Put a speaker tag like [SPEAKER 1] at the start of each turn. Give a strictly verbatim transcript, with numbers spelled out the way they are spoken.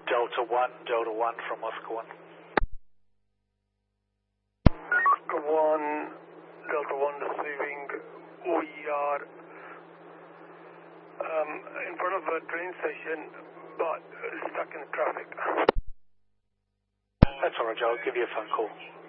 [SPEAKER 1] Delta one, Delta one from Oscar one.
[SPEAKER 2] Oscar one, Delta one receiving. We are um, in front of a train station, but stuck in traffic.
[SPEAKER 1] That's all right, Joe. I'll give you a phone call.